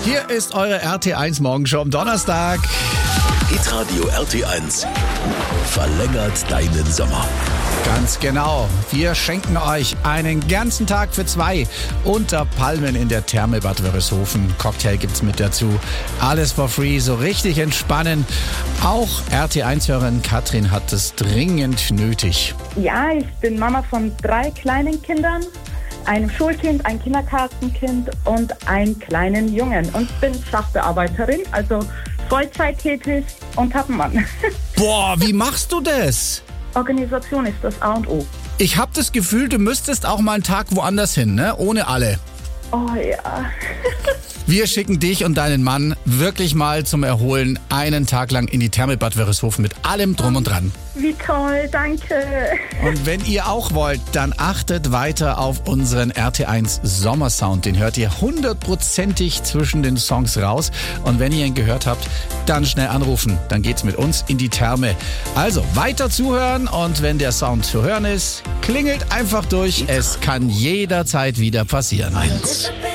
Hier ist eure RT1 Morgenshow am Donnerstag. Hitradio RT1 verlängert deinen Sommer. Ganz genau. Wir schenken euch einen ganzen Tag für 2 unter Palmen in der Therme Bad Wörishofen. Cocktail gibt's mit dazu. Alles for free, so richtig entspannen. Auch RT1-Hörerin Katrin hat es dringend nötig. Ja, ich bin Mama von 3 kleinen Kindern, einem Schulkind, ein Kindergartenkind und einem kleinen Jungen. Und bin Sachbearbeiterin, also Vollzeit tätig und habe einen Mann. Boah, wie machst du das? Organisation ist das A und O. Ich habe das Gefühl, du müsstest auch mal einen Tag woanders hin, ne? Ohne alle. Oh ja. Wir schicken dich und deinen Mann wirklich mal zum Erholen einen Tag lang in die Therme Bad Wörishofen mit allem drum und dran. Wie toll, danke. Und wenn ihr auch wollt, dann achtet weiter auf unseren RT1 Sommersound. Den hört ihr 100%ig zwischen den Songs raus. Und wenn ihr ihn gehört habt, dann schnell anrufen. Dann geht's mit uns in die Therme. Also weiter zuhören und wenn der Sound zu hören ist, klingelt einfach durch. Es kann jederzeit wieder passieren. 1.